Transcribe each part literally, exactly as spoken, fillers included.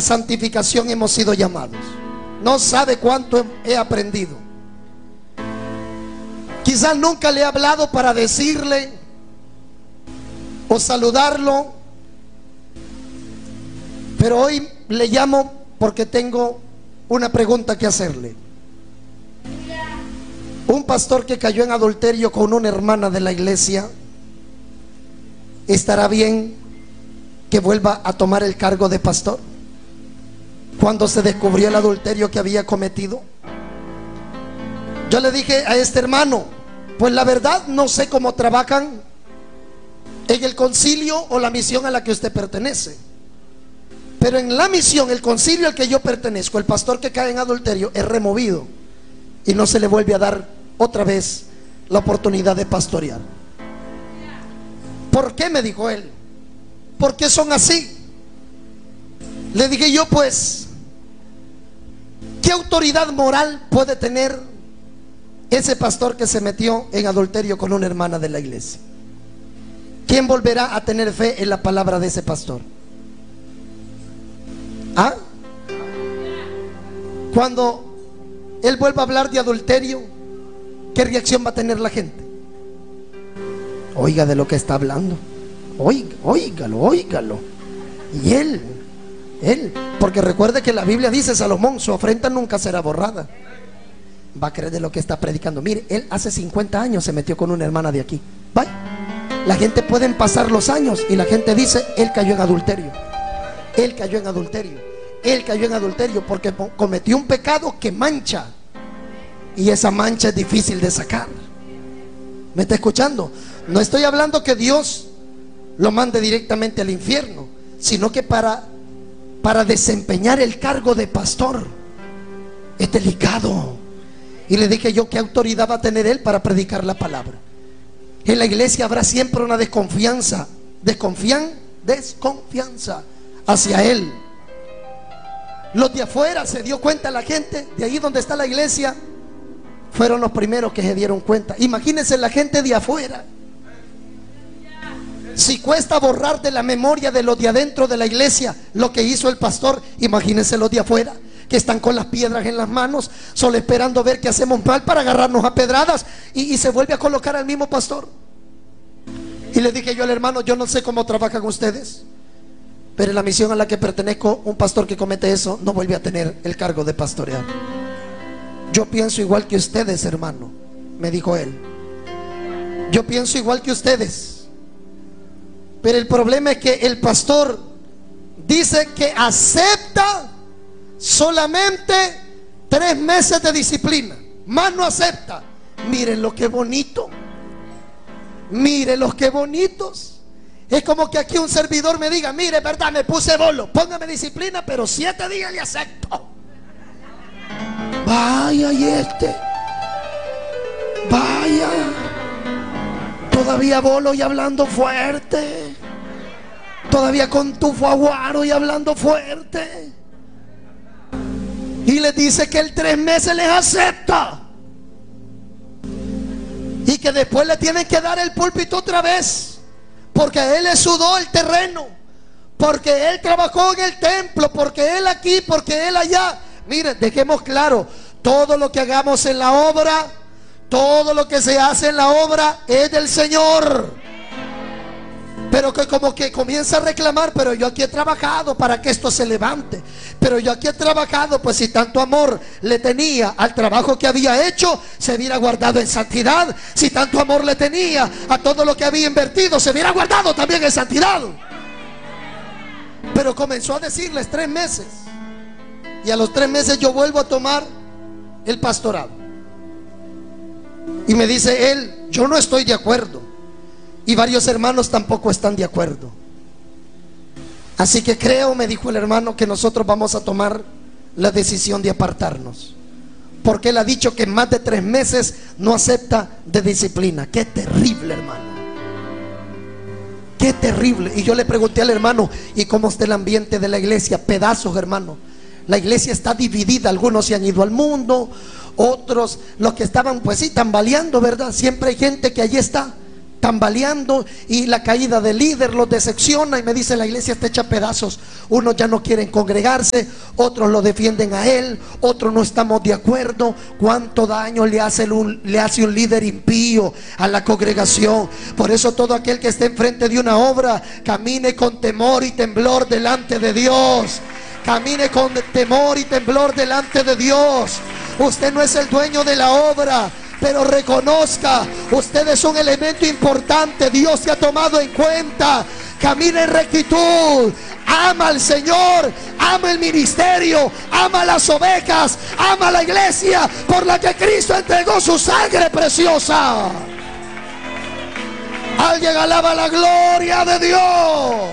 la santificación hemos sido llamados. No sabe cuánto he aprendido. Quizás nunca le he hablado para decirle o saludarlo, pero hoy le llamo porque tengo una pregunta que hacerle. Un pastor que cayó en adulterio con una hermana de la iglesia, ¿estará bien que vuelva a tomar el cargo de pastor cuando se descubrió el adulterio que había cometido? Yo le dije a este hermano, pues la verdad no sé cómo trabajan en el concilio o la misión a la que usted pertenece, pero en la misión, el concilio al que yo pertenezco, el pastor que cae en adulterio es removido y no se le vuelve a dar otra vez la oportunidad de pastorear. ¿Por qué? Me dijo él. ¿Por qué son así? Le dije yo, pues, ¿qué autoridad moral puede tener ese pastor que se metió en adulterio con una hermana de la iglesia? ¿Quién volverá a tener fe en la palabra de ese pastor? ¿Ah? Cuando él vuelva a hablar de adulterio, ¿qué reacción va a tener la gente? Oiga de lo que está hablando. Oiga, óigalo, óigalo. Y él, él, porque recuerde que la Biblia dice, Salomón, su afrenta nunca será borrada. Va a creer de lo que está predicando. Mire, él hace cincuenta años se metió con una hermana de aquí. Vaya. La gente pueden pasar los años y la gente dice, él cayó en adulterio. Él cayó en adulterio. Él cayó en adulterio porque cometió un pecado que mancha. Y esa mancha es difícil de sacar. ¿Me está escuchando? No estoy hablando que Dios lo mande directamente al infierno, sino que para, para desempeñar el cargo de pastor es delicado. Y le dije yo, ¿qué autoridad va a tener él para predicar la palabra? En la iglesia habrá siempre una desconfianza, desconfian, desconfianza hacia él. Los de afuera, se dio cuenta la gente de ahí donde está la iglesia, fueron los primeros que se dieron cuenta. Imagínense la gente de afuera. Si cuesta borrar de la memoria de los de adentro de la iglesia lo que hizo el pastor, imagínense los de afuera, que están con las piedras en las manos, solo esperando ver que hacemos mal para agarrarnos a pedradas, y, y se vuelve a colocar al mismo pastor. Y le dije yo al hermano, yo no sé cómo trabajan ustedes, pero en la misión a la que pertenezco, un pastor que comete eso no vuelve a tener el cargo de pastorear. Yo pienso igual que ustedes, hermano, me dijo él. Yo pienso igual que ustedes. Pero el problema es que el pastor dice que acepta solamente tres meses de disciplina, más no acepta. Miren lo que bonito. Miren los que bonitos. Es como que aquí un servidor me diga, mire, verdad, me puse bolo, póngame disciplina, pero siete días le acepto. Vaya, y este, vaya, todavía bolo y hablando fuerte, todavía con tufo aguaro y hablando fuerte. Y les dice que el tres meses les acepta y que después le tienen que dar el púlpito otra vez, porque a él le sudó el terreno, porque él trabajó en el templo, porque él aquí, porque él allá. Miren, dejemos claro, todo lo que hagamos en la obra, todo lo que se hace en la obra es del Señor. Pero que como que comienza a reclamar, pero yo aquí he trabajado para que esto se levante, pero yo aquí he trabajado, pues si tanto amor le tenía al trabajo que había hecho, se hubiera guardado en santidad. Si tanto amor le tenía a todo lo que había invertido, se hubiera guardado también en santidad. Pero comenzó a decirles tres meses, y a los tres meses yo vuelvo a tomar el pastorado. Y me dice él, yo no estoy de acuerdo, y varios hermanos tampoco están de acuerdo. Así que creo, me dijo el hermano, que nosotros vamos a tomar la decisión de apartarnos, porque él ha dicho que en más de tres meses no acepta de disciplina. Qué terrible, hermano, qué terrible. Y yo le pregunté al hermano, ¿y cómo está el ambiente de la iglesia? Pedazos, hermano. La iglesia está dividida, algunos se han ido al mundo, otros, los que estaban pues sí tambaleando, ¿verdad? Siempre hay gente que allí está, tambaleando, y la caída del líder los decepciona y me dice: la iglesia está hecha a pedazos. Unos ya no quieren congregarse, otros lo defienden a él, otros no estamos de acuerdo. ¿Cuánto daño le hace un, le hace un líder impío a la congregación? Por eso todo aquel que esté enfrente de una obra, camine con temor y temblor delante de Dios. Camine con temor y temblor delante de Dios. Usted no es el dueño de la obra, pero reconozca, usted es un elemento importante. Dios te ha tomado en cuenta. Camina en rectitud. Ama al Señor, ama el ministerio, ama las ovejas, ama la iglesia por la que Cristo entregó su sangre preciosa. Alguien alaba la gloria de Dios.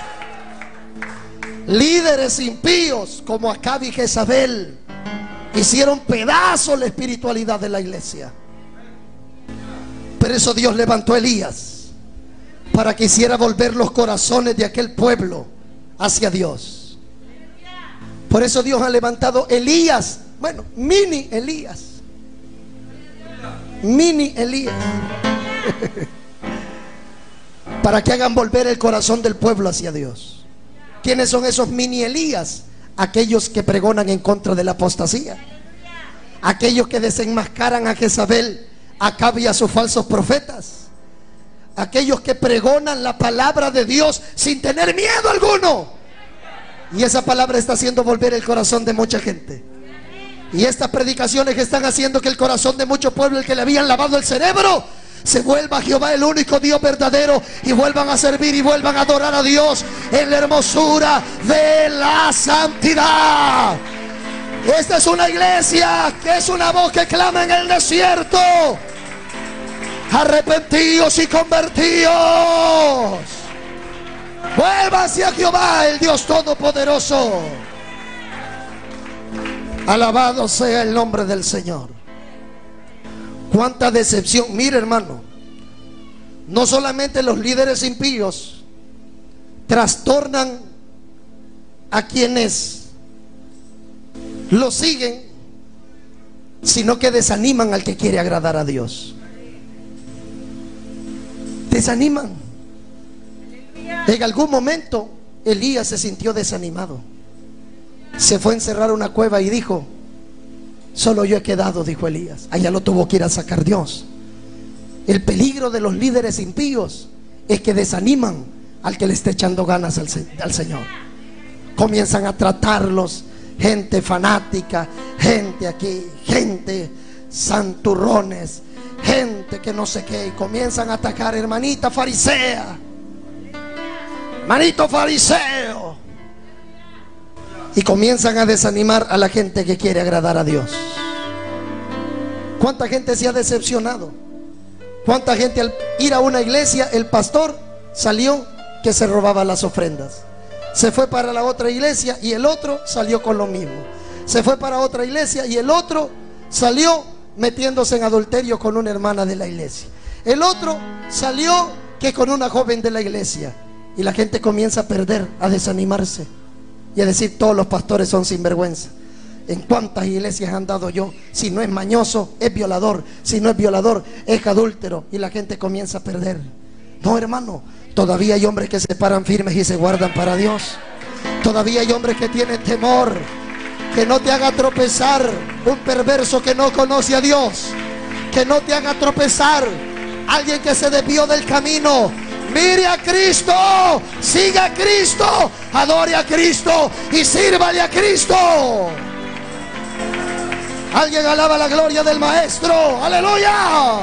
Líderes impíos como Acab y Jezabel hicieron pedazos la espiritualidad de la iglesia. Por eso Dios levantó a Elías, para que hiciera volver los corazones de aquel pueblo hacia Dios. Por eso Dios ha levantado Elías, bueno, mini Elías, mini Elías, para que hagan volver el corazón del pueblo hacia Dios. ¿Quiénes son esos mini Elías? Aquellos que pregonan en contra de la apostasía, aquellos que desenmascaran a Jezabel, a Acab y a sus falsos profetas, aquellos que pregonan la palabra de Dios sin tener miedo alguno. Y esa palabra está haciendo volver el corazón de mucha gente. Y estas predicaciones que están haciendo que el corazón de muchos pueblos, el que le habían lavado el cerebro, se vuelva a Jehová el único Dios verdadero, y vuelvan a servir y vuelvan a adorar a Dios en la hermosura de la santidad. Esta es una iglesia que es una voz que clama en el desierto: arrepentidos y convertidos. Vuelva hacia Jehová, el Dios todopoderoso. Alabado sea el nombre del Señor. Cuánta decepción. Mire, hermano, no solamente los líderes impíos trastornan a quienes lo siguen, sino que desaniman al que quiere agradar a Dios. Desaniman. En algún momento Elías se sintió desanimado. Se fue a encerrar a una cueva y dijo: solo yo he quedado, dijo Elías. Allá lo tuvo que ir a sacar Dios. El peligro de los líderes impíos es que desaniman al que le esté echando ganas al, al Señor. Comienzan a tratarlos, gente fanática, gente aquí, gente santurrones, gente que no sé qué, y comienzan a atacar: hermanita farisea, hermanito fariseo. Y comienzan a desanimar a la gente que quiere agradar a Dios. ¿Cuánta gente se ha decepcionado? ¿Cuánta gente al ir a una iglesia, el pastor salió que se robaba las ofrendas? Se fue para la otra iglesia y el otro salió con lo mismo. Se fue para otra iglesia y el otro salió metiéndose en adulterio con una hermana de la iglesia. El otro salió que con una joven de la iglesia. Y la gente comienza a perder, a desanimarse y a decir: todos los pastores son sinvergüenza. ¿En cuántas iglesias han dado yo? Si no es mañoso, es violador. Si no es violador, es adúltero. Y la gente comienza a perder. No, hermano, todavía hay hombres que se paran firmes y se guardan para Dios. Todavía hay hombres que tienen temor. Que no te haga tropezar un perverso que no conoce a Dios. Que no te haga tropezar alguien que se desvió del camino. Mire a Cristo, siga a Cristo, adore a Cristo y sírvale a Cristo. Alguien alaba la gloria del Maestro. Aleluya.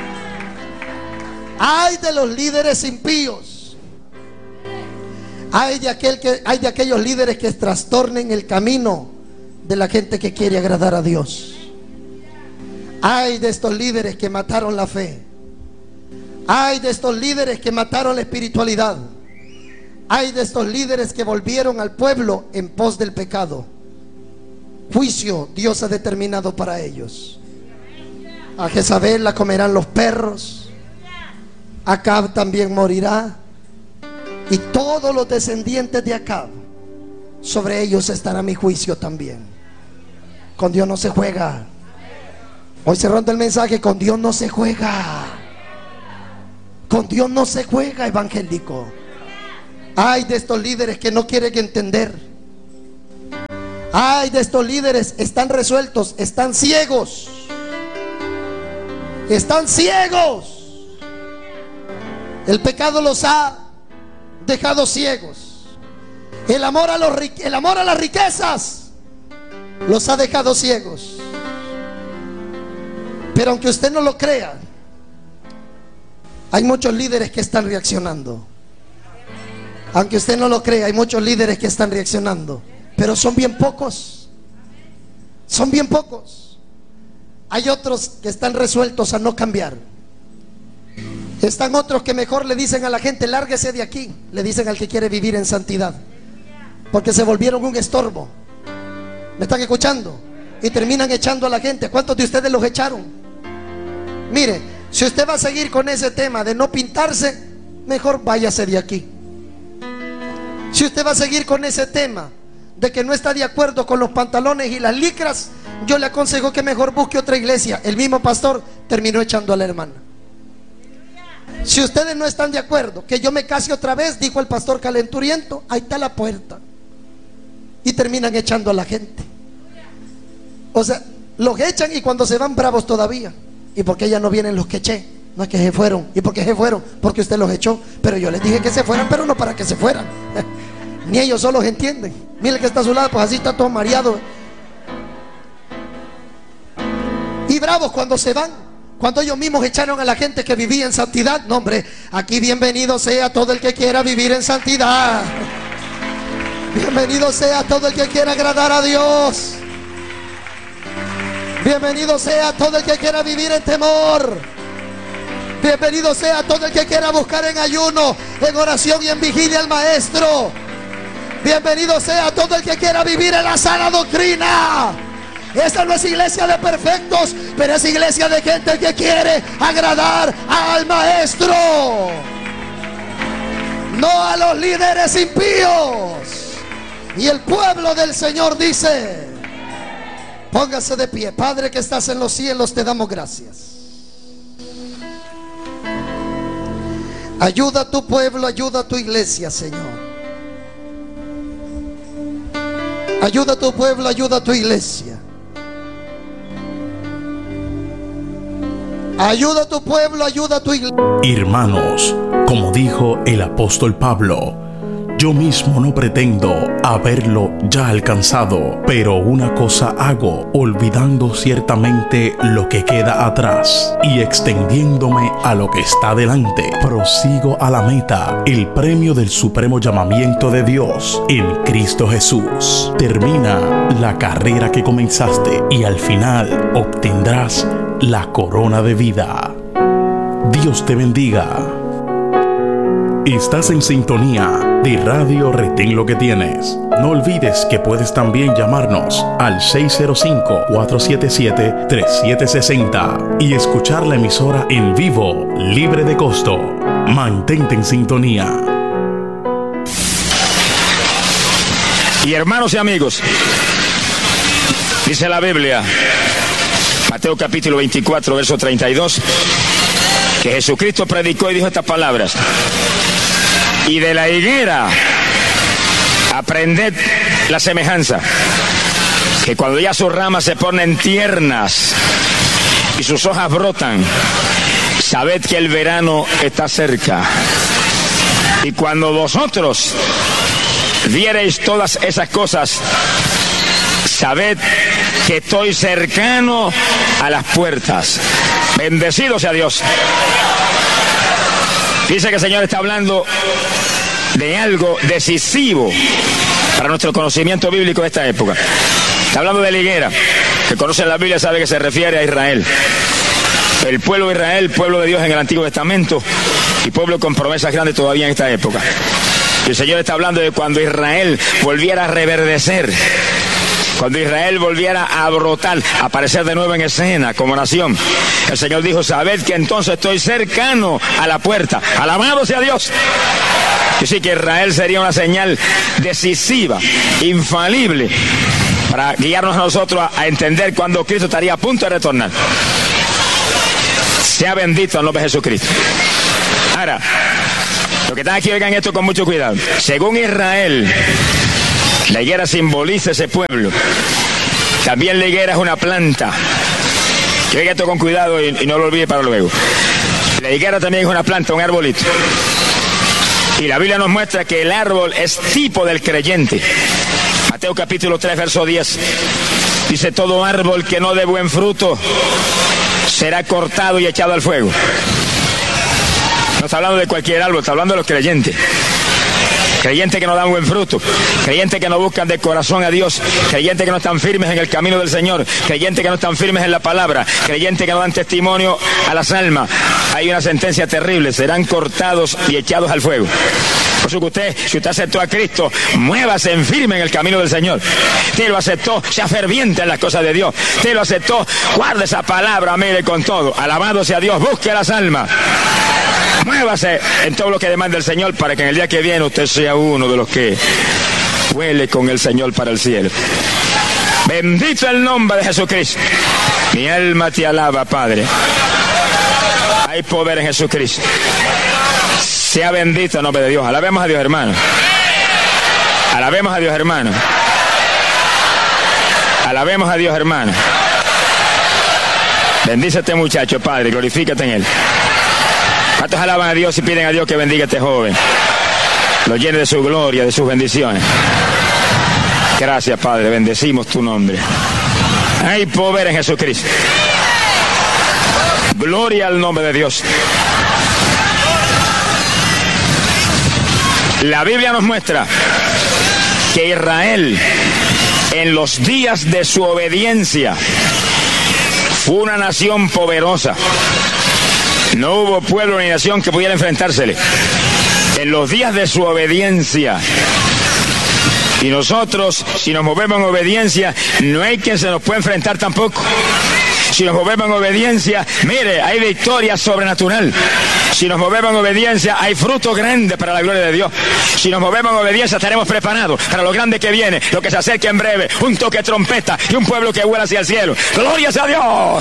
Ay de los líderes impíos. Hay de, aquel que, hay de aquellos líderes que trastornen el camino de la gente que quiere agradar a Dios. Hay de estos líderes que mataron la fe. Hay de estos líderes que mataron la espiritualidad. Hay de estos líderes que volvieron al pueblo en pos del pecado. Juicio Dios ha determinado para ellos. A Jezabel la comerán los perros. Acab también morirá. Y todos los descendientes de Acab, sobre ellos estará mi juicio también. Con Dios no se juega. Hoy cerrando el mensaje: con Dios no se juega. Con Dios no se juega, evangélico. Ay de estos líderes que no quieren entender. Ay de estos líderes, están resueltos, están ciegos. Están ciegos. El pecado los ha dejado ciegos. El amor a los, el amor a las riquezas los ha dejado ciegos. Pero aunque usted no lo crea, hay muchos líderes que están reaccionando. Aunque usted no lo crea, hay muchos líderes que están reaccionando, pero son bien pocos. Son bien pocos. Hay otros que están resueltos a no cambiar. Están otros que mejor le dicen a la gente: lárguese de aquí. Le dicen al que quiere vivir en santidad, porque se volvieron un estorbo. ¿Me están escuchando? Y terminan echando a la gente. ¿Cuántos de ustedes los echaron? Mire, si usted va a seguir con ese tema de no pintarse, mejor váyase de aquí. Si usted va a seguir con ese tema de que no está de acuerdo con los pantalones y las licras, yo le aconsejo que mejor busque otra iglesia. El mismo pastor terminó echando a la hermana. Si ustedes no están de acuerdo que yo me case otra vez, dijo el pastor calenturiento, ahí está la puerta. Y terminan echando a la gente. O sea, los echan y cuando se van bravos todavía. ¿Y por qué ya no vienen los que eché? No es que se fueron. ¿Y por qué se fueron? Porque usted los echó. Pero yo les dije que se fueran, pero no para que se fueran. Ni ellos solos entienden. Mire que está a su lado, pues así está todo mareado. Y bravos cuando se van, cuando ellos mismos echaron a la gente que vivía en santidad. No, hombre, aquí bienvenido sea todo el que quiera vivir en santidad. Bienvenido sea todo el que quiera agradar a Dios. Bienvenido sea todo el que quiera vivir en temor. Bienvenido sea todo el que quiera buscar en ayuno, en oración y en vigilia al Maestro. Bienvenido sea todo el que quiera vivir en la sana doctrina. Esta no es iglesia de perfectos, pero es iglesia de gente que quiere agradar al Maestro, no a los líderes impíos. Y el pueblo del Señor dice: póngase de pie. Padre que estás en los cielos, te damos gracias. Ayuda a tu pueblo, ayuda a tu iglesia, Señor. Ayuda a tu pueblo, ayuda a tu iglesia. Ayuda a tu pueblo, ayuda a tu iglesia. Hermanos, como dijo el apóstol Pablo, yo mismo no pretendo haberlo ya alcanzado, pero una cosa hago, olvidando ciertamente lo que queda atrás y extendiéndome a lo que está delante, prosigo a la meta, el premio del supremo llamamiento de Dios en Cristo Jesús. Termina la carrera que comenzaste y al final obtendrás la corona de vida. Dios te bendiga. Estás en sintonía de Radio Retén Lo Que Tienes. No olvides que puedes también llamarnos al seis cero cinco, cuatro siete siete, tres siete seis cero y escuchar la emisora en vivo, libre de costo. Mantente en sintonía. Y hermanos y amigos, dice la Biblia, Mateo capítulo veinticuatro, verso treinta y dos, que Jesucristo predicó y dijo estas palabras: y de la higuera aprended la semejanza, que cuando ya sus ramas se ponen tiernas y sus hojas brotan, sabed que el verano está cerca. Y cuando vosotros viereis todas esas cosas, sabed que estoy cercano a las puertas. Bendecido sea Dios. Dice que el Señor está hablando de algo decisivo para nuestro conocimiento bíblico de esta época. Está hablando de la higuera. Que conoce la Biblia sabe que se refiere a Israel. El pueblo de Israel, pueblo de Dios en el Antiguo Testamento, y pueblo con promesas grandes todavía en esta época. Y el Señor está hablando de cuando Israel volviera a reverdecer, cuando Israel volviera a brotar, a aparecer de nuevo en escena como nación. El Señor dijo: sabed que entonces estoy cercano a la puerta. Alabado sea Dios. Y sí, que Israel sería una señal decisiva, infalible, para guiarnos a nosotros a, a entender cuando Cristo estaría a punto de retornar. Sea bendito el nombre de Jesucristo. Ahora, los que están aquí oigan esto con mucho cuidado. Según Israel, la higuera simboliza ese pueblo. También la higuera es una planta. Que oiga esto con cuidado y, y no lo olvide para luego. La higuera también es una planta, un arbolito. Y la Biblia nos muestra que el árbol es tipo del creyente. Mateo capítulo tres, verso diez. Dice, todo árbol que no dé buen fruto será cortado y echado al fuego. No está hablando de cualquier árbol, está hablando de los creyentes. Creyentes que no dan buen fruto, creyentes que no buscan de corazón a Dios, creyentes que no están firmes en el camino del Señor, creyentes que no están firmes en la palabra, creyentes que no dan testimonio a las almas. Hay una sentencia terrible, serán cortados y echados al fuego. Por eso que usted, si usted aceptó a Cristo, muévase en firme en el camino del Señor. Usted lo aceptó, sea ferviente en las cosas de Dios. Usted lo aceptó, guarde esa palabra, mire con todo. Alabado sea Dios, busque las almas. Muévase en todo lo que demanda el Señor para que en el día que viene usted sea uno de los que huele con el Señor para el cielo. Bendito el nombre de Jesucristo. Mi alma te alaba, Padre. Hay poder en Jesucristo. Sea bendito el nombre de Dios. Alabemos a Dios, hermano. Alabemos a Dios, hermano. Alabemos a Dios, hermano. Bendice a este muchacho, Padre. Glorifícate en él. ¿Cuántos alaban a Dios y piden a Dios que bendiga a este joven? Lo llene de su gloria, de sus bendiciones. Gracias, Padre. Bendecimos tu nombre. Hay poder en Jesucristo. Gloria al nombre de Dios. La Biblia nos muestra que Israel, en los días de su obediencia, fue una nación poderosa. No hubo pueblo ni nación que pudiera enfrentársele. En los días de su obediencia. Y nosotros, si nos movemos en obediencia, no hay quien se nos pueda enfrentar tampoco. Si nos movemos en obediencia, mire, hay victoria sobrenatural. Si nos movemos en obediencia, hay fruto grande para la gloria de Dios. Si nos movemos en obediencia, estaremos preparados para lo grande que viene, lo que se acerca en breve, un toque de trompeta y un pueblo que vuela hacia el cielo. ¡Gloria a Dios!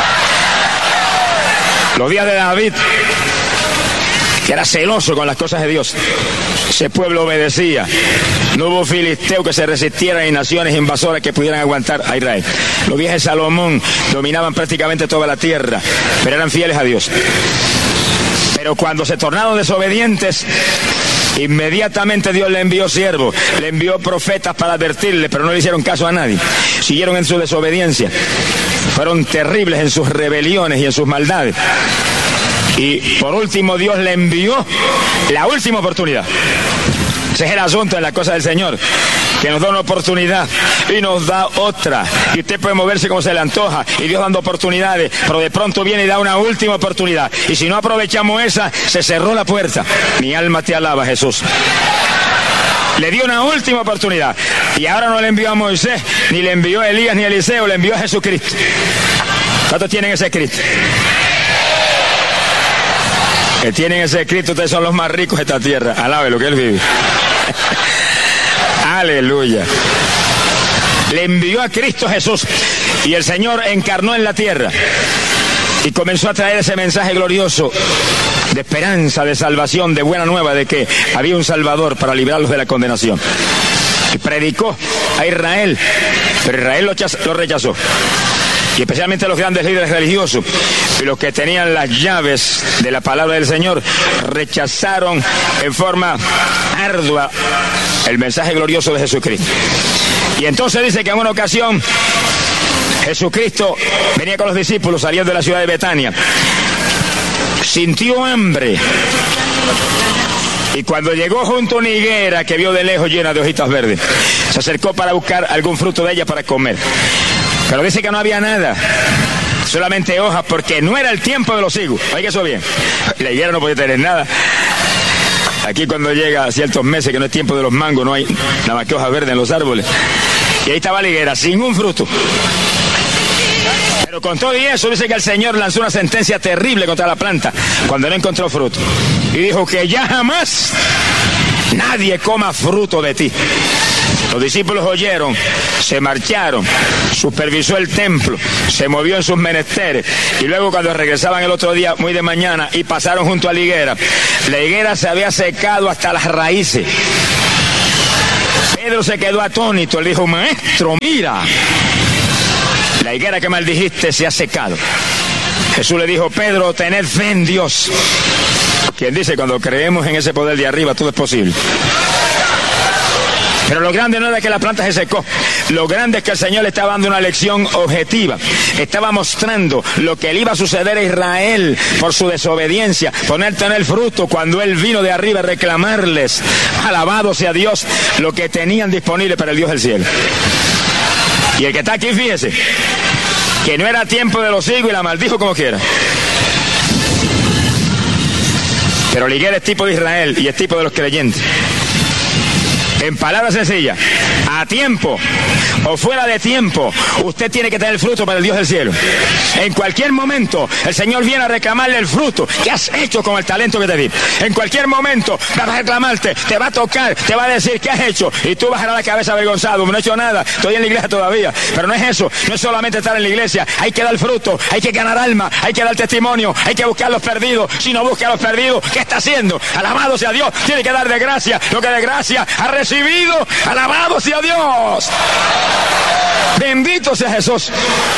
Los días de David, que era celoso con las cosas de Dios, ese pueblo obedecía. No hubo filisteo que se resistiera ni naciones invasoras que pudieran aguantar a Israel. Los días de Salomón dominaban prácticamente toda la tierra, pero eran fieles a Dios. Pero cuando se tornaron desobedientes, inmediatamente Dios le envió siervos, le envió profetas para advertirle, pero no le hicieron caso a nadie. Siguieron en su desobediencia. Fueron terribles en sus rebeliones y en sus maldades. Y por último Dios le envió la última oportunidad. Ese es el asunto en la cosa del Señor, que nos da una oportunidad y nos da otra. Y usted puede moverse como se le antoja, y Dios dando oportunidades, pero de pronto viene y da una última oportunidad. Y si no aprovechamos esa, se cerró la puerta. Mi alma te alaba, Jesús. Le dio una última oportunidad. Y ahora no le envió a Moisés, ni le envió a Elías, ni a Eliseo, le envió a Jesucristo. ¿Cuántos tienen ese Cristo? Que tienen ese Cristo, ustedes son los más ricos de esta tierra. Alabe lo que Él vive. Aleluya. Le envió a Cristo Jesús y el Señor encarnó en la tierra y comenzó a traer ese mensaje glorioso de esperanza, de salvación, de buena nueva, de que había un Salvador para librarlos de la condenación. Y predicó a Israel, pero Israel lo, lo rechazó. Y especialmente los grandes líderes religiosos y los que tenían las llaves de la palabra del Señor rechazaron en forma ardua el mensaje glorioso de Jesucristo. Y entonces dice que en una ocasión Jesucristo venía con los discípulos saliendo de la ciudad de Betania. Sintió hambre. Y cuando llegó junto a una higuera que vio de lejos llena de hojitas verdes, se acercó para buscar algún fruto de ella para comer. Pero dice que no había nada, solamente hojas, porque no era el tiempo de los higos. Oiga eso bien, la higuera no podía tener nada. Aquí cuando llega a ciertos meses que no es tiempo de los mangos, no hay nada más que hojas verdes en los árboles. Y ahí estaba la higuera, sin un fruto. Pero con todo y eso dice que el Señor lanzó una sentencia terrible contra la planta cuando no encontró fruto. Y dijo que ya jamás nadie coma fruto de ti. Los discípulos oyeron, se marcharon, supervisó el templo, se movió en sus menesteres, y luego cuando regresaban el otro día muy de mañana y pasaron junto a la higuera, la higuera se había secado hasta las raíces. Pedro se quedó atónito, le dijo: maestro, mira, la higuera que maldijiste se ha secado. Jesús le dijo: Pedro, tened fe en Dios. Quien dice, cuando creemos en ese poder de arriba, todo es posible. Pero lo grande no era que la planta se secó. Lo grande es que el Señor le estaba dando una lección objetiva. Estaba mostrando lo que le iba a suceder a Israel por su desobediencia, poner tener fruto cuando Él vino de arriba a reclamarles, alabado sea Dios, lo que tenían disponible para el Dios del cielo. Y el que está aquí, fíjese, que no era tiempo de los higos y la maldijo como quiera. Pero la higuera es tipo de Israel y es tipo de los creyentes. En palabras sencillas, a tiempo o fuera de tiempo, usted tiene que tener fruto para el Dios del cielo. En cualquier momento, el Señor viene a reclamarle el fruto. ¿Qué has hecho con el talento que te di? En cualquier momento, va a reclamarte, te va a tocar, te va a decir qué has hecho. Y tú bajarás la cabeza avergonzado: no he hecho nada, estoy en la iglesia todavía. Pero no es eso, no es solamente estar en la iglesia. Hay que dar fruto, hay que ganar alma, hay que dar testimonio, hay que buscar a los perdidos. Si no busca a los perdidos, ¿qué está haciendo? Alabado sea Dios, tiene que dar de gracia lo que de gracia ha recibido. Recibido, alabado sea Dios, bendito sea Jesús.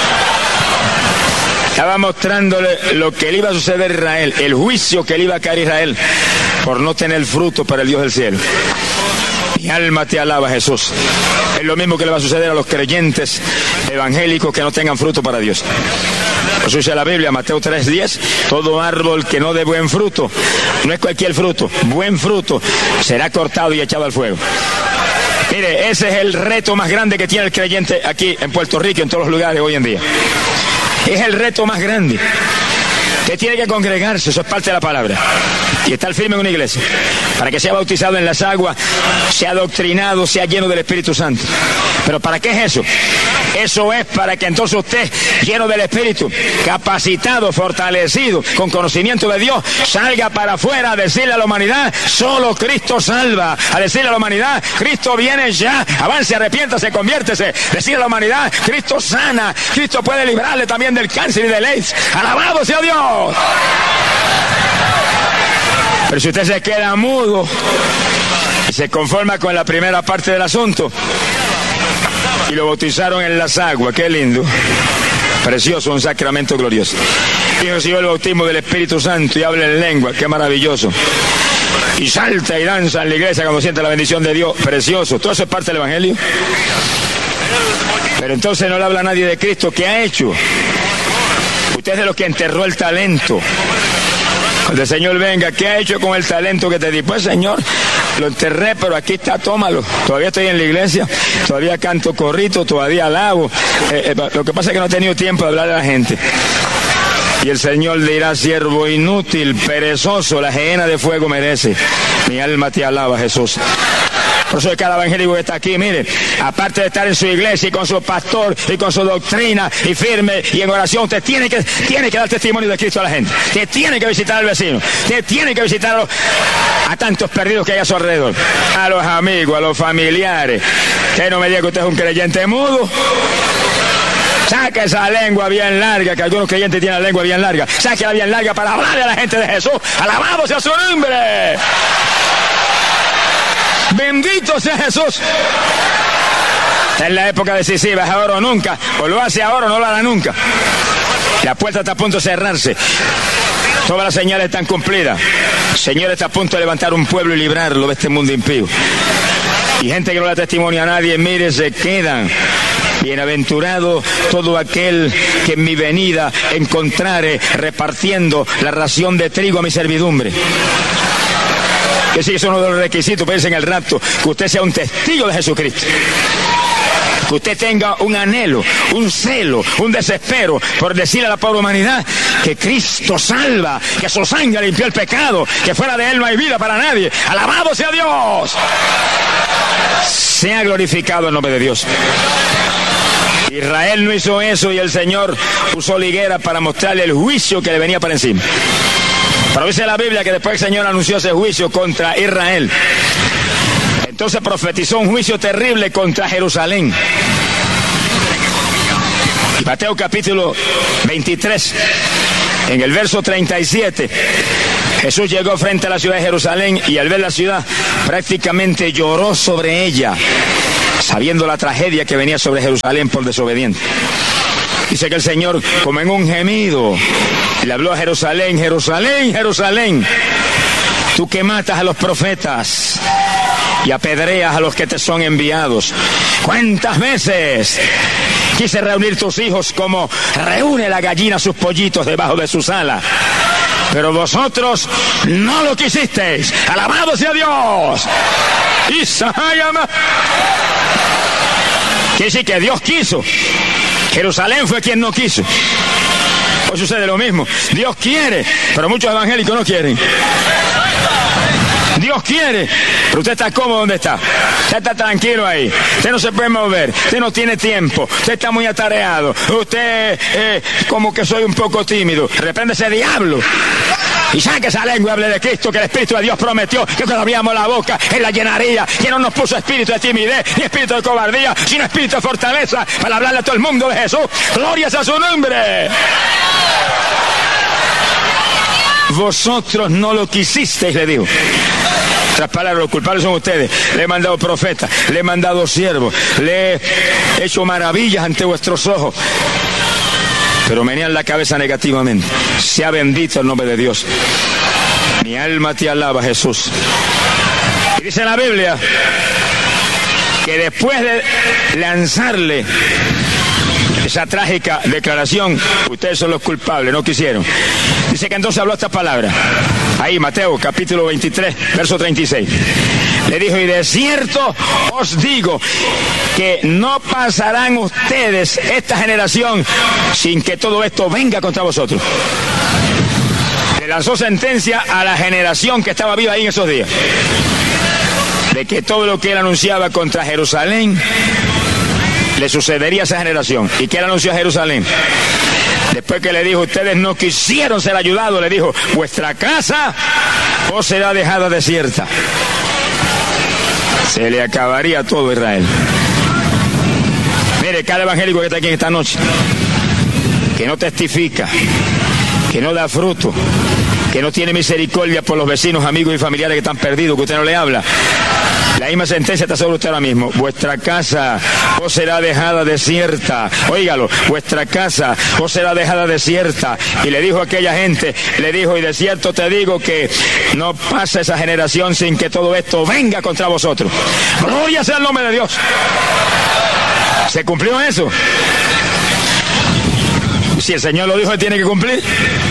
Estaba mostrándole lo que le iba a suceder a Israel, el juicio que le iba a caer a Israel por no tener fruto para el Dios del cielo. Mi alma te alaba, Jesús. Es lo mismo que le va a suceder a los creyentes evangélicos que no tengan fruto para Dios. Eso dice la Biblia, Mateo tres diez, todo árbol que no dé buen fruto, no es cualquier fruto, buen fruto, será cortado y echado al fuego. Mire, ese es el reto más grande que tiene el creyente aquí en Puerto Rico y en todos los lugares hoy en día. Es el reto más grande. Usted tiene que congregarse, eso es parte de la palabra, y estar firme en una iglesia, para que sea bautizado en las aguas, sea doctrinado, sea lleno del Espíritu Santo. ¿Pero para qué es eso? Eso es para que entonces usted, lleno del Espíritu, capacitado, fortalecido, con conocimiento de Dios, salga para afuera a decirle a la humanidad: solo Cristo salva. A decirle a la humanidad: Cristo viene ya, avance, arrepiéntase, conviértese. Decirle a la humanidad: Cristo sana, Cristo puede librarle también del cáncer y del AIDS. Alabado sea Dios. Pero si usted se queda mudo y se conforma con la primera parte del asunto, y lo bautizaron en las aguas, qué lindo, precioso, un sacramento glorioso, y recibió el bautismo del Espíritu Santo y habla en lengua, qué maravilloso, y salta y danza en la iglesia cuando siente la bendición de Dios, precioso. Todo eso es parte del Evangelio. Pero entonces no le habla a nadie de Cristo. ¿Qué ha hecho? Usted es de los que enterró el talento. Cuando el Señor venga, ¿qué ha hecho con el talento que te di? Pues, Señor, lo enterré, pero aquí está, tómalo. Todavía estoy en la iglesia, todavía canto corrito, todavía alabo. Eh, eh, lo que pasa es que no he tenido tiempo de hablar a la gente. Y el Señor le dirá: siervo inútil, perezoso, la gehenna de fuego merece. Mi alma te alaba, Jesús. Por eso cada evangélico que está aquí, mire, aparte de estar en su iglesia y con su pastor y con su doctrina y firme y en oración, usted tiene que, tiene que dar testimonio de Cristo a la gente. Usted tiene que visitar al vecino. Usted tiene que visitar a, los, a tantos perdidos que hay a su alrededor. A los amigos, a los familiares. Que no me diga que usted es un creyente mudo. Saca esa lengua bien larga, que algunos creyentes tienen la lengua bien larga. Sáquela bien larga para hablarle a la gente de Jesús. Alabado sea su nombre. Bendito sea Jesús. Está en la época decisiva, es ahora o nunca. O lo hace ahora o no lo hará nunca. La puerta está a punto de cerrarse. Todas las señales están cumplidas. El Señor está a punto de levantar un pueblo y librarlo de este mundo impío. Y gente que no le da testimonio a nadie, mire, se quedan. Bienaventurado todo aquel que en mi venida encontrare repartiendo la ración de trigo a mi servidumbre. Que sí, es uno de los requisitos, piensa en el rapto, que usted sea un testigo de Jesucristo. Que usted tenga un anhelo, un celo, un desespero por decirle a la pobre humanidad que Cristo salva, que su sangre limpió el pecado, que fuera de Él no hay vida para nadie. ¡Alabado sea Dios! Sea glorificado el nombre de Dios. Israel no hizo eso y el Señor usó la higuera para mostrarle el juicio que le venía para encima. Pero dice la Biblia que después el Señor anunció ese juicio contra Israel, Entonces profetizó un juicio terrible contra Jerusalén. Mateo capítulo veintitrés, en el verso treinta y siete, Jesús llegó frente a la ciudad de Jerusalén y al ver la ciudad prácticamente lloró sobre ella, sabiendo la tragedia que venía sobre Jerusalén por desobediente. Dice que el Señor, como en un gemido, le habló a Jerusalén: Jerusalén, Jerusalén, tú que matas a los profetas y apedreas a los que te son enviados. ¿Cuántas veces quise reunir tus hijos como reúne la gallina sus pollitos debajo de sus alas? Pero vosotros no lo quisisteis. ¡Alabado sea Dios! Isayama. Quiere decir que Dios quiso. Jerusalén fue quien no quiso. Hoy sucede lo mismo. Dios quiere, pero muchos evangélicos no quieren. Dios quiere, pero usted está cómodo donde está. Usted está tranquilo ahí. Usted no se puede mover. Usted no tiene tiempo. Usted está muy atareado. Usted, eh, como que soy un poco tímido. Reprende ese diablo y saque esa lengua y hable de Cristo, que el Espíritu de Dios prometió que cuando abríamos la boca Él la llenaría, que no nos puso espíritu de timidez ni espíritu de cobardía, sino espíritu de fortaleza para hablarle a todo el mundo de Jesús. Gloria a su nombre. Vosotros no lo quisisteis, le digo. Otras palabras, los culpables son ustedes. Le he mandado profetas, le he mandado siervos, le he hecho maravillas ante vuestros ojos, pero menean la cabeza negativamente. Sea bendito el nombre de Dios. Mi alma te alaba, Jesús. Y dice la Biblia que después de lanzarle esa trágica declaración: ustedes son los culpables, no quisieron. Dice que entonces habló estas palabras. Ahí, Mateo, capítulo veintitrés, verso treinta y seis. Le dijo: y de cierto os digo que no pasarán ustedes esta generación sin que todo esto venga contra vosotros. Le lanzó sentencia a la generación que estaba viva ahí en esos días, de que todo lo que él anunciaba contra Jerusalén le sucedería a esa generación. ¿Y qué le anunció a Jerusalén? Después que le dijo: ustedes no quisieron ser ayudados, le dijo: vuestra casa os será dejada desierta. Se le acabaría todo Israel. Mire, cada evangélico que está aquí esta noche, que no testifica, que no da fruto, que no tiene misericordia por los vecinos, amigos y familiares que están perdidos, que usted no le habla, la misma sentencia está sobre usted ahora mismo. Vuestra casa os será dejada desierta. Óigalo, vuestra casa os será dejada desierta. Y le dijo a aquella gente, le dijo: y de cierto te digo que no pasa esa generación sin que todo esto venga contra vosotros. Gloria sea el nombre de Dios. ¿Se cumplió eso? Si el Señor lo dijo, tiene que cumplir.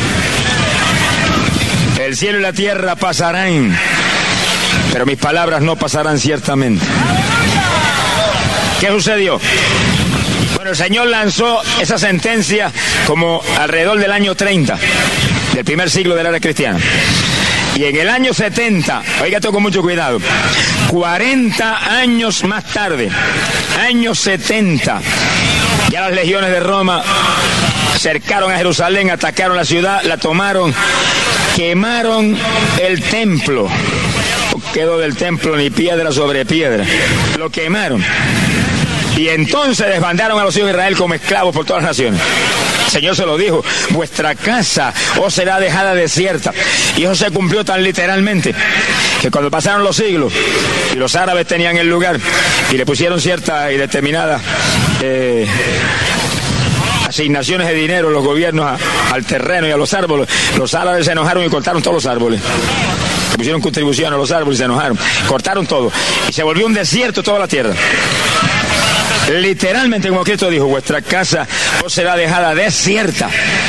El cielo y la tierra pasarán, pero mis palabras no pasarán ciertamente. ¿Qué sucedió? Bueno, el Señor lanzó esa sentencia como alrededor del año treinta del primer siglo de la era cristiana. Y en el año setenta, oiga esto con mucho cuidado, cuarenta años más tarde, año setenta, ya las legiones de Roma cercaron a Jerusalén, atacaron la ciudad, la tomaron, quemaron el templo. No quedó del templo ni piedra sobre piedra, lo quemaron. Y entonces desbandaron a los hijos de Israel como esclavos por todas las naciones. El Señor se lo dijo: vuestra casa os será dejada desierta. Y eso se cumplió tan literalmente que cuando pasaron los siglos y los árabes tenían el lugar y le pusieron cierta y determinada eh, asignaciones de dinero los gobiernos a, al terreno y a los árboles, los árabes se enojaron y cortaron todos los árboles. Le pusieron contribución a los árboles y se enojaron, cortaron todo y se volvió un desierto toda la tierra. Literalmente, como Cristo dijo: vuestra casa os será dejada desierta.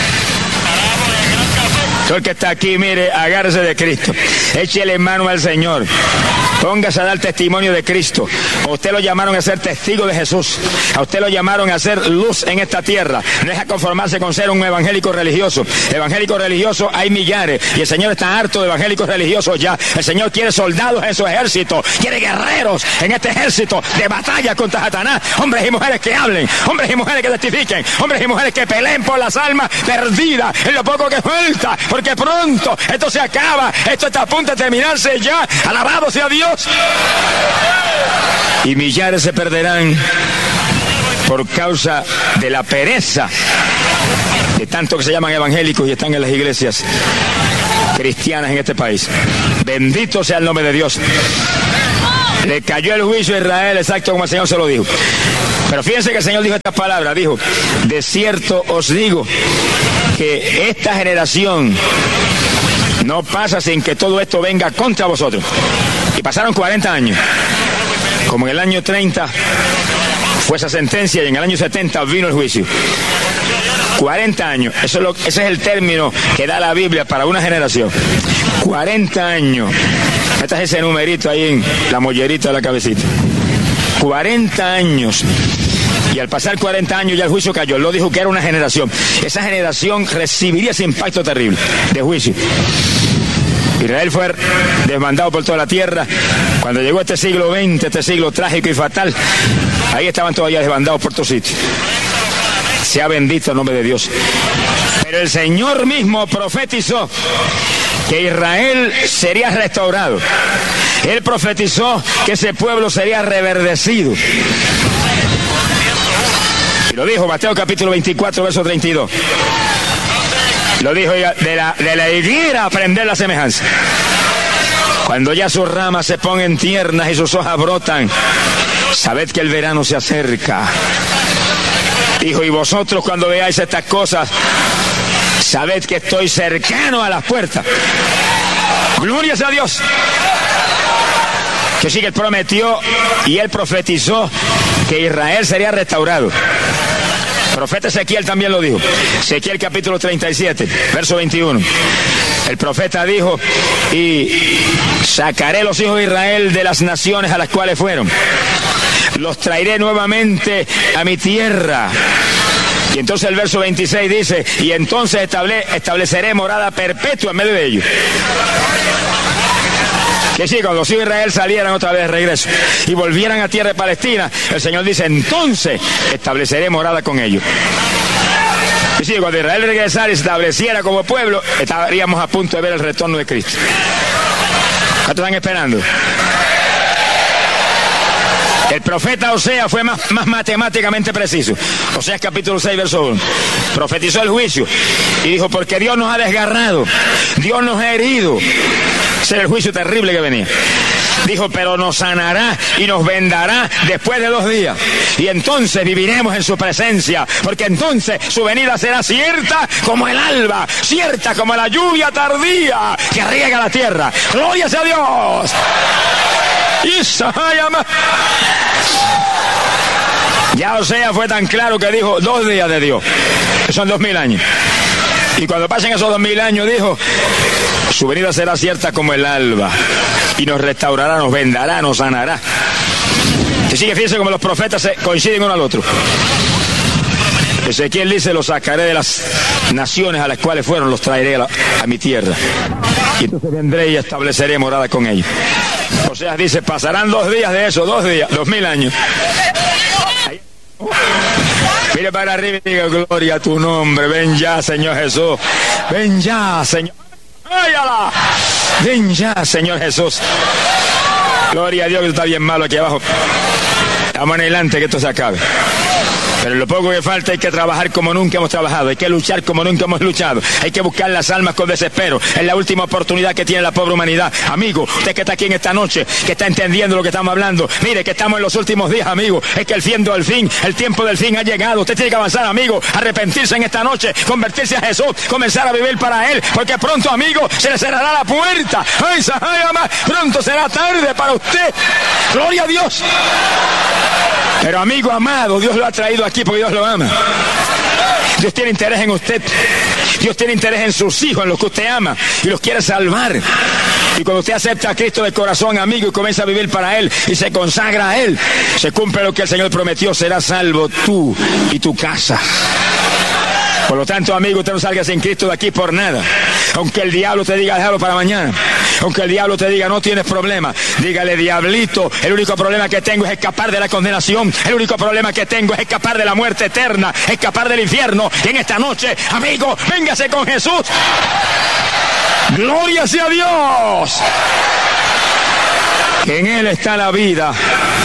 Todo el que está aquí, mire, agárrese de Cristo, échele mano al Señor, póngase a dar testimonio de Cristo. A usted lo llamaron a ser testigo de Jesús, a usted lo llamaron a ser luz en esta tierra. No deja conformarse con ser un evangélico religioso. Evangélicos religiosos hay millares y el Señor está harto de evangélicos religiosos ya. El Señor quiere soldados en su ejército, quiere guerreros en este ejército de batalla contra Satanás, hombres y mujeres que hablen, hombres y mujeres que testifiquen, hombres y mujeres que peleen por las almas perdidas en lo poco que falta, porque pronto esto se acaba, esto está a punto de terminarse ya. Alabado sea Dios. y millares se perderán por causa de la pereza de tanto que se llaman evangélicos y están en las iglesias cristianas en este país. Bendito sea el nombre de Dios. Le cayó el juicio a Israel, exacto como el Señor se lo dijo. Pero fíjense que el Señor dijo estas palabras, dijo: de cierto os digo que esta generación no pasa sin que todo esto venga contra vosotros. Y pasaron cuarenta años. Como en el año treinta fue esa sentencia y en el año setenta vino el juicio. cuarenta años, eso es lo, ese es el término que da la Biblia para una generación. cuarenta años. Este es ese numerito ahí en la mollerita de la cabecita. cuarenta años. Y al pasar cuarenta años ya el juicio cayó. Lo dijo que era una generación. Esa generación recibiría ese impacto terrible de juicio. Israel fue desbandado por toda la tierra. Cuando llegó este siglo veinte, este siglo trágico y fatal, ahí estaban todavía desbandados por todos sitios. Sea bendito el nombre de Dios. Pero el Señor mismo profetizó que Israel sería restaurado. Él profetizó que ese pueblo sería reverdecido. Y lo dijo Mateo capítulo veinticuatro, verso treinta y dos. Lo dijo de la, de la higuera aprender la semejanza. Cuando ya sus ramas se pongan tiernas y sus hojas brotan, sabed que el verano se acerca. Dijo: y vosotros cuando veáis estas cosas, sabed que estoy cercano a las puertas. Gloria a Dios. Que sí, que él prometió y él profetizó que Israel sería restaurado. El profeta Ezequiel también lo dijo. Ezequiel capítulo treinta y siete, verso veintiuno. El profeta dijo: y sacaré los hijos de Israel de las naciones a las cuales fueron. Los traeré nuevamente a mi tierra. Y entonces el verso veintiséis dice: y entonces estable, estableceré morada perpetua en medio de ellos. Que sí, cuando los hijos de Israel salieran otra vez de regreso y volvieran a tierra de Palestina, el Señor dice: entonces estableceré morada con ellos. Y sí, cuando Israel regresara y se estableciera como pueblo, estaríamos a punto de ver el retorno de Cristo. ¿Cuántos están esperando? El profeta Oseas fue más, más matemáticamente preciso. Oseas capítulo seis, verso uno. Profetizó el juicio y dijo: porque Dios nos ha desgarrado, Dios nos ha herido. Ese era el juicio terrible que venía. Dijo: pero nos sanará y nos vendará después de dos días. Y entonces viviremos en su presencia, porque entonces su venida será cierta como el alba, cierta como la lluvia tardía que riega la tierra. ¡Gloria sea a Dios! Ya Oseas fue tan claro que dijo: dos días de Dios, que son dos mil años. Y cuando pasen esos dos mil años, dijo: su venida será cierta como el alba, y nos restaurará, nos vendará, nos sanará. Y sigue, fíjense como los profetas se coinciden uno al otro. Ezequiel dice: los sacaré de las naciones a las cuales fueron, los traeré a, la, a mi tierra. Y entonces vendré y estableceré morada con ellos. Oseas dice: pasarán dos días de eso, dos días, dos mil años. Mire para arriba y diga: gloria a tu nombre. Ven ya, Señor Jesús. Ven ya, Señor. ¡Áyala! Ven ya, Señor Jesús. Gloria a Dios, que está bien malo aquí abajo. Vamos adelante que esto se acabe. Pero en lo poco que falta hay que trabajar como nunca hemos trabajado, hay que luchar como nunca hemos luchado, hay que buscar las almas con desespero. Es la última oportunidad que tiene la pobre humanidad. Amigo, usted que está aquí en esta noche, que está entendiendo lo que estamos hablando, mire que estamos en los últimos días, amigo. Es que el fin del fin, el tiempo del fin ha llegado. Usted tiene que avanzar, amigo, arrepentirse en esta noche, convertirse a Jesús, comenzar a vivir para Él, porque pronto, amigo, se le cerrará la puerta. ¡Ay, Sahayama! Pronto será tarde para usted. ¡Gloria a Dios! Pero amigo amado, Dios lo ha traído aquí porque Dios lo ama. Dios tiene interés en usted. Dios tiene interés en sus hijos, en los que usted ama, y los quiere salvar. Y cuando usted acepta a Cristo de corazón, amigo, y comienza a vivir para Él y se consagra a Él, se cumple lo que el Señor prometió: serás salvo tú y tu casa. Por lo tanto, amigo, usted no salga sin Cristo de aquí por nada. Aunque el diablo te diga déjalo para mañana, aunque el diablo te diga no tienes problema, dígale: diablito, el único problema que tengo es escapar de la condenación, el único problema que tengo es escapar de la muerte eterna, escapar del infierno. Y en esta noche, amigo, véngase con Jesús. Gloria sea a Dios. Que en Él está la vida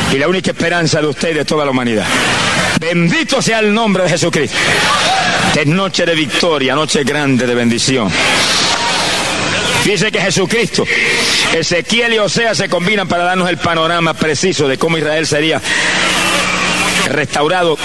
y la única esperanza de usted y de toda la humanidad. Bendito sea el nombre de Jesucristo. Es noche de victoria, noche grande de bendición. Dice que Jesucristo, Ezequiel y Oseas se combinan para darnos el panorama preciso de cómo Israel sería restaurado